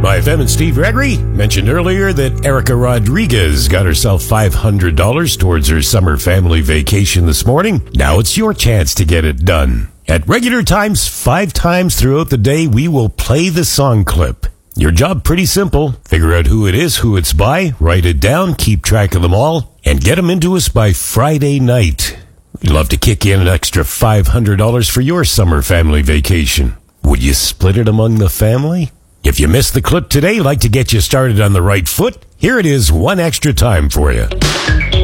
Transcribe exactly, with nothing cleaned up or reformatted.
My F M and Steve Gregory mentioned earlier that Erica Rodriguez got herself five hundred dollars towards her summer family vacation this morning. Now it's your chance to get it done. At regular times, five times throughout the day, we will play the song clip. Your job pretty simple. Figure out who it is, who it's by, write it down, keep track of them all, and get them into us by Friday night. We'd love to kick in an extra five hundred dollars for your summer family vacation. Would you split it among the family? If you missed the clip today, like to get you started on the right foot, here it is one extra time for you.